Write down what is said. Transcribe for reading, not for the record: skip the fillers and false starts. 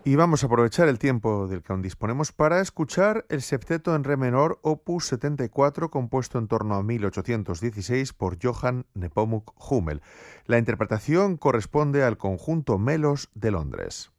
Y vamos a aprovechar el tiempo del que aún disponemos para escuchar el septeto en re menor opus 74 compuesto en torno a 1816 por Johann Nepomuk Hummel. La interpretación corresponde al conjunto Melos de Londres.